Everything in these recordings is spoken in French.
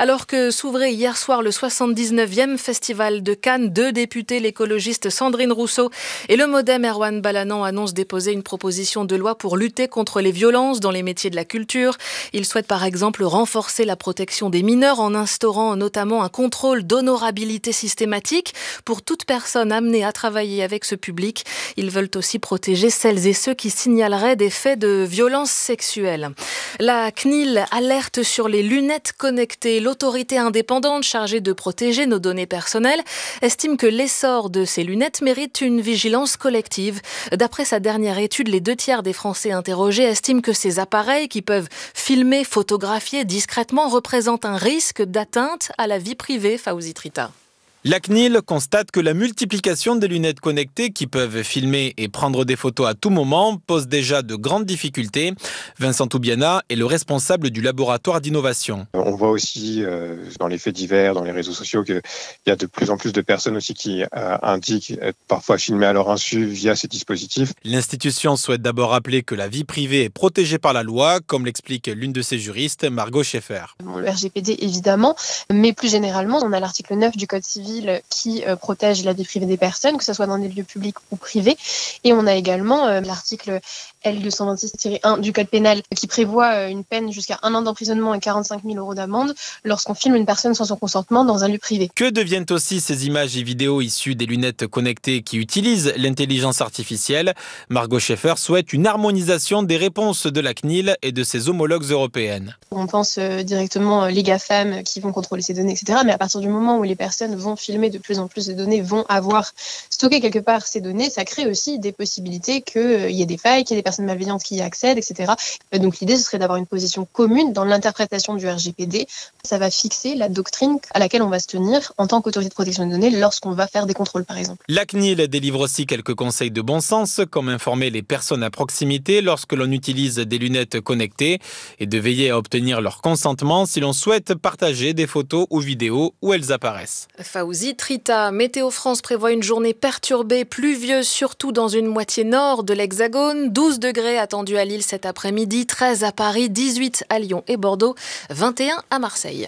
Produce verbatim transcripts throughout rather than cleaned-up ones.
Alors que s'ouvrait hier soir le soixante-dix-neuvième Festival de Cannes, deux députés, l'écologiste Sandrine Rousseau et le modem Erwan Balanant annoncent déposer une proposition de loi pour lutter contre les violences dans les métiers de la culture. Ils souhaitent par exemple renforcer la protection des mineurs en instaurant notamment un contrôle d'honorabilité systématique pour toute personne amenée à travailler avec ce public. Ils veulent aussi protéger celles et ceux qui signaleraient des faits de violence sexuelle. La C N I L alerte sur les lunettes connectées. L'autorité indépendante chargée de protéger nos données personnelles estime que l'essor de ces lunettes mérite une vigilance collective. D'après sa dernière étude, les deux tiers des Français interrogés estiment que ces appareils qui peuvent filmer, photographier discrètement représentent un risque d'atteinte à la vie privée. Fawzi Trita. La C N I L constate que la multiplication des lunettes connectées qui peuvent filmer et prendre des photos à tout moment pose déjà de grandes difficultés. Vincent Toubiana est le responsable du laboratoire d'innovation. On voit aussi euh, dans les faits divers, dans les réseaux sociaux, qu'il y a de plus en plus de personnes aussi qui euh, indiquent être parfois filmées à leur insu via ces dispositifs. L'institution souhaite d'abord rappeler que la vie privée est protégée par la loi, comme l'explique l'une de ses juristes, Margot Schaeffer. Bon, le R G P D évidemment, mais plus généralement, on a l'article neuf du Code civil qui euh, protège la vie privée des personnes, que ce soit dans des lieux publics ou privés. Et on a également euh, l'article L deux cent vingt-six tiret un du Code pénal qui prévoit euh, une peine jusqu'à un an d'emprisonnement et quarante-cinq mille euros d'amende lorsqu'on filme une personne sans son consentement dans un lieu privé. Que deviennent aussi ces images et vidéos issues des lunettes connectées qui utilisent l'intelligence artificielle ? Margot Schaeffer souhaite une harmonisation des réponses de la C N I L et de ses homologues européennes. On pense euh, directement euh, les GAFAM qui vont contrôler ces données, et cetera. Mais à partir du moment où les personnes vont filmer de plus en plus de données, vont avoir stocké quelque part ces données, ça crée aussi des possibilités qu'il euh, y ait des failles, qu'il y ait des personnes malveillantes qui y accèdent, et cetera. Euh, donc l'idée, ce serait d'avoir une position commune dans l'interprétation du R G P D. Ça va fixer la doctrine à laquelle on va se tenir en tant qu'autorité de protection des données lorsqu'on va faire des contrôles, par exemple. La C N I L délivre aussi quelques conseils de bon sens, comme informer les personnes à proximité lorsque l'on utilise des lunettes connectées et de veiller à obtenir leur consentement si l'on souhaite partager des photos ou vidéos où elles apparaissent. Fawzi Trita. Météo France prévoit une journée perturbée, pluvieuse, surtout dans une moitié nord de l'Hexagone. douze degrés attendus à Lille cet après-midi, treize à Paris, dix-huit à Lyon et Bordeaux, vingt et un à Marseille.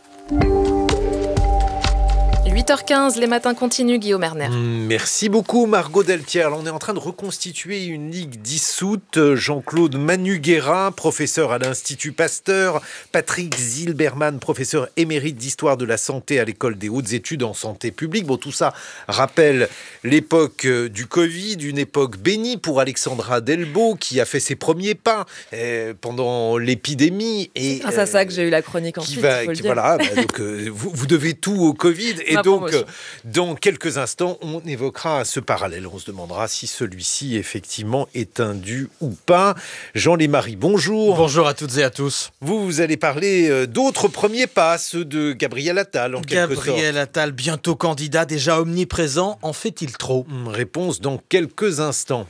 huit heures quinze, les matins continuent, Guillaume Erner. Merci beaucoup Margot Deltière. On est en train de reconstituer une ligue dissoute. Jean-Claude Manuguera, professeur à l'Institut Pasteur. Patrick Zilberman, professeur émérite d'histoire de la santé à l'école des hautes études en santé publique. Bon, tout ça rappelle l'époque du Covid, une époque bénie pour Alexandra Delbo qui a fait ses premiers pas euh, pendant l'épidémie. Et, c'est grâce à ça que j'ai eu la chronique ensuite, va, il faut le qui, dire. Voilà, bah, donc, euh, vous, vous devez tout au Covid. Et Ma donc, promotion. dans quelques instants, on évoquera ce parallèle. On se demandera si celui-ci, effectivement, est indu ou pas. Jean Lémarie, bonjour. Bonjour à toutes et à tous. Vous, vous allez parler d'autres premiers pas, ceux de Gabriel Attal, en quelque sorte. Gabriel Attal, bientôt candidat, déjà omniprésent. En fait-il trop ? Réponse dans quelques instants.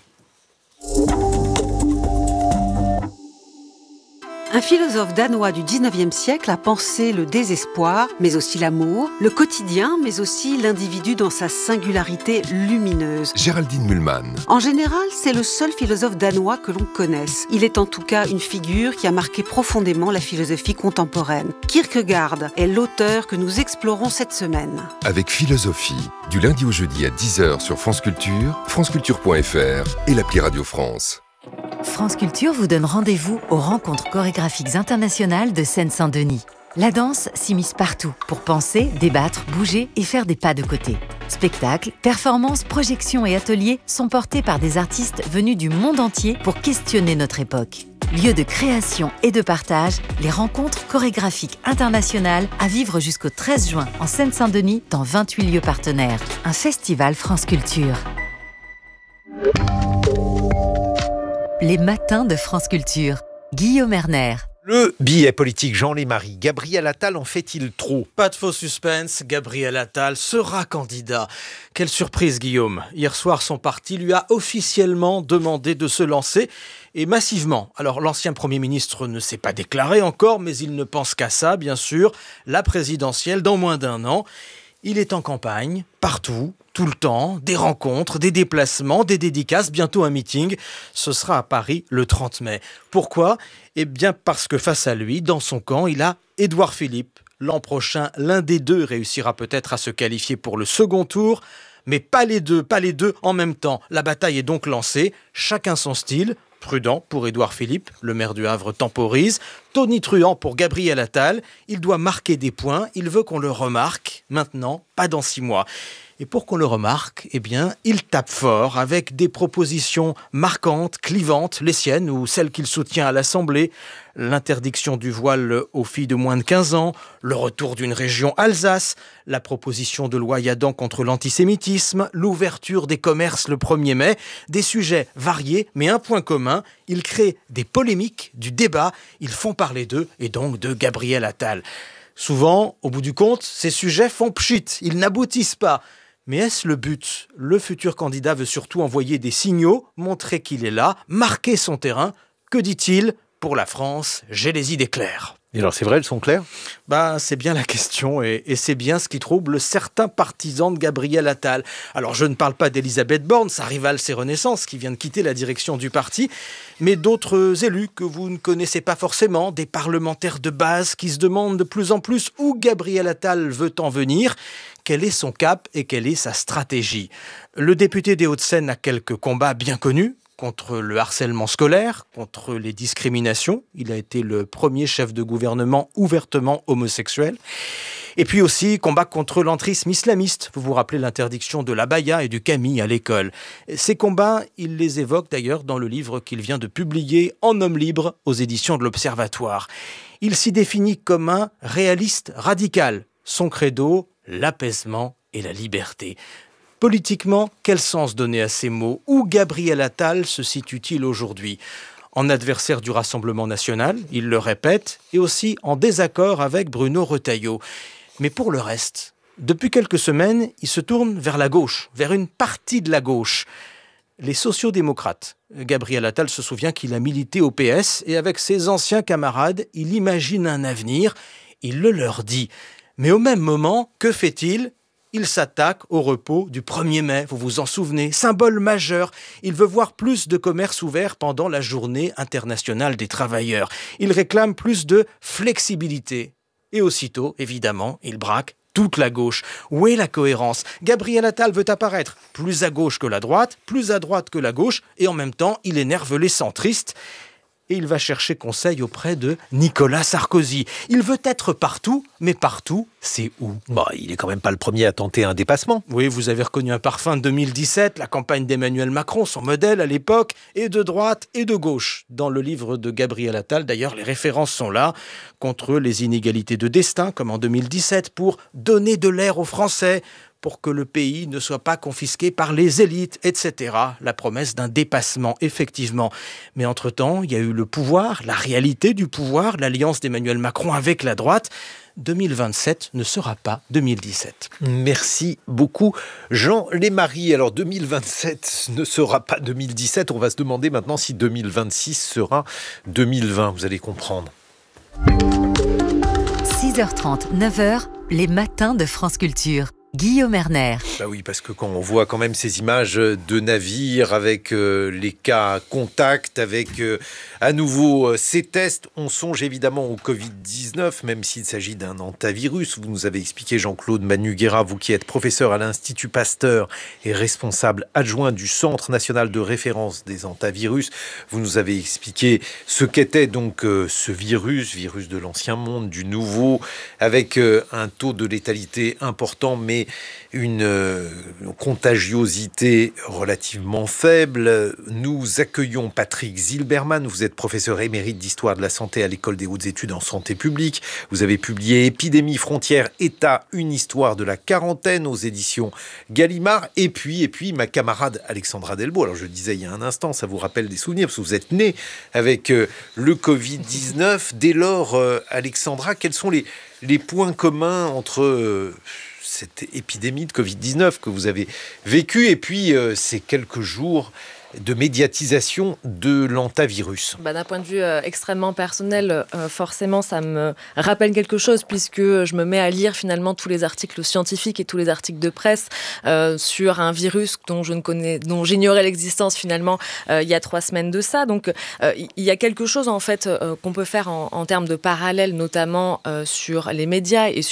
Un philosophe danois du dix-neuvième siècle a pensé le désespoir, mais aussi l'amour, le quotidien, mais aussi l'individu dans sa singularité lumineuse. Géraldine Mühlmann. En général, c'est le seul philosophe danois que l'on connaisse. Il est en tout cas une figure qui a marqué profondément la philosophie contemporaine. Kierkegaard est l'auteur que nous explorons cette semaine. Avec Philosophie, du lundi au jeudi à dix heures sur France Culture, franceculture point f r et l'appli Radio France. France Culture vous donne rendez-vous aux rencontres chorégraphiques internationales de Seine-Saint-Denis. La danse s'immisce partout pour penser, débattre, bouger et faire des pas de côté. Spectacles, performances, projections et ateliers sont portés par des artistes venus du monde entier pour questionner notre époque. Lieu de création et de partage, les rencontres chorégraphiques internationales à vivre jusqu'au treize juin en Seine-Saint-Denis dans vingt-huit lieux partenaires. Un festival France Culture. Les matins de France Culture. Guillaume Erner. Le billet politique Jean Lémarie. Gabriel Attal en fait-il trop ? Pas de faux suspense, Gabriel Attal sera candidat. Quelle surprise, Guillaume. Hier soir, son parti lui a officiellement demandé de se lancer, et massivement. Alors, l'ancien Premier ministre ne s'est pas déclaré encore, mais il ne pense qu'à ça, bien sûr, la présidentielle dans moins d'un an. Il est en campagne, partout, tout le temps, des rencontres, des déplacements, des dédicaces, bientôt un meeting. Ce sera à Paris le trente mai. Pourquoi ? Eh bien parce que face à lui, dans son camp, il a Édouard Philippe, L'an prochain, l'un des deux réussira peut-être à se qualifier pour le second tour. Mais pas les deux, pas les deux en même temps. La bataille est donc lancée, chacun son style. Prudent pour Édouard Philippe, le maire du Havre temporise. Tonitruant pour Gabriel Attal, il doit marquer des points, il veut qu'on le remarque. Maintenant, pas dans six mois. Et pour qu'on le remarque, eh bien, il tape fort avec des propositions marquantes, clivantes, les siennes ou celles qu'il soutient à l'Assemblée. L'interdiction du voile aux filles de moins de quinze ans, le retour d'une région Alsace, la proposition de loi Yadan contre l'antisémitisme, l'ouverture des commerces le premier mai, des sujets variés, mais un point commun, ils créent des polémiques, du débat, ils font parler d'eux et donc de Gabriel Attal. Souvent, au bout du compte, ces sujets font pchit, ils n'aboutissent pas. Mais est-ce le but ? Le futur candidat veut surtout envoyer des signaux, montrer qu'il est là, marquer son terrain. Que dit-il ? Pour la France, j'ai les idées claires. Et alors c'est vrai, elles sont claires ? Bah, c'est bien la question et, et c'est bien ce qui trouble certains partisans de Gabriel Attal. Alors je ne parle pas d'Elisabeth Borne, sa rivale C'est Renaissance qui vient de quitter la direction du parti, mais d'autres élus que vous ne connaissez pas forcément, des parlementaires de base qui se demandent de plus en plus où Gabriel Attal veut en venir, quel est son cap et quelle est sa stratégie. Le député des Hauts-de-Seine a quelques combats bien connus, contre le harcèlement scolaire, contre les discriminations. Il a été le premier chef de gouvernement ouvertement homosexuel. Et puis aussi, combat contre l'entrisme islamiste. Vous vous rappelez l'interdiction de l'abaya et du camille à l'école. Ces combats, il les évoque d'ailleurs dans le livre qu'il vient de publier en homme libre aux éditions de l'Observatoire. Il s'y définit comme un réaliste radical. Son credo, l'apaisement et la liberté. Politiquement, quel sens donner à ces mots ? Où Gabriel Attal se situe-t-il aujourd'hui ? En adversaire du Rassemblement national, il le répète, et aussi en désaccord avec Bruno Retailleau. Mais pour le reste, depuis quelques semaines, il se tourne vers la gauche, vers une partie de la gauche. Les sociodémocrates. Gabriel Attal se souvient qu'il a milité au P S et avec ses anciens camarades, il imagine un avenir, il le leur dit. Mais au même moment, que fait-il ? Il s'attaque au repos du premier mai, vous vous en souvenez, symbole majeur. Il veut voir plus de commerces ouverts pendant la journée internationale des travailleurs. Il réclame plus de flexibilité. Et aussitôt, évidemment, il braque toute la gauche. Où est la cohérence ? Gabriel Attal veut apparaître plus à gauche que la droite, plus à droite que la gauche, et en même temps, il énerve les centristes. Et il va chercher conseil auprès de Nicolas Sarkozy. Il veut être partout, mais partout, c'est où ? Bon, il n'est quand même pas le premier à tenter un dépassement. Oui, vous avez reconnu un parfum de deux mille dix-sept, la campagne d'Emmanuel Macron, son modèle à l'époque, et de droite et de gauche. Dans le livre de Gabriel Attal, d'ailleurs, les références sont là, contre les inégalités de destin, comme en deux mille dix-sept, pour donner de l'air aux Français, pour que le pays ne soit pas confisqué par les élites, et cetera. La promesse d'un dépassement, effectivement. Mais entre-temps, il y a eu le pouvoir, la réalité du pouvoir, l'alliance d'Emmanuel Macron avec la droite. deux mille vingt-sept ne sera pas deux mille dix-sept. Merci beaucoup, Jean Lémarie. Alors, deux mille vingt-sept ne sera pas deux mille dix-sept. On va se demander maintenant si deux mille vingt-six sera deux mille vingt. Vous allez comprendre. six heures trente, neuf heures, les matins de France Culture. Guillaume Erner. Bah oui, parce que quand on voit quand même ces images de navires avec euh, les cas contacts, avec euh, à nouveau euh, ces tests, on songe évidemment au covid dix-neuf, même s'il s'agit d'un hantavirus. Vous nous avez expliqué, Jean-Claude Manuguera, vous qui êtes professeur à l'Institut Pasteur et responsable adjoint du Centre national de référence des hantavirus. Vous nous avez expliqué ce qu'était donc euh, ce virus, virus de l'ancien monde, du nouveau, avec euh, un taux de létalité important, mais une euh, contagiosité relativement faible. Nous accueillons Patrick Zilberman. Vous êtes professeur émérite d'histoire de la santé à l'École des hautes études en santé publique. Vous avez publié Épidémie, frontières, État, une histoire de la quarantaine aux éditions Gallimard. Et puis, et puis ma camarade Alexandra Delbo. Alors je le disais il y a un instant, ça vous rappelle des souvenirs, parce que vous êtes née avec euh, le covid dix-neuf. Dès lors, euh, Alexandra, quels sont les, les points communs entre... Euh, cette épidémie de covid dix-neuf que vous avez vécue et puis euh, ces quelques jours de médiatisation de l'hantavirus. Bah, d'un point de vue euh, extrêmement personnel, euh, forcément, ça me rappelle quelque chose puisque je me mets à lire finalement tous les articles scientifiques et tous les articles de presse euh, sur un virus dont je ne connais, dont j'ignorais l'existence finalement euh, il y a trois semaines de ça. Donc, euh, il y a quelque chose en fait euh, qu'on peut faire en, en termes de parallèle, notamment euh, sur les médias et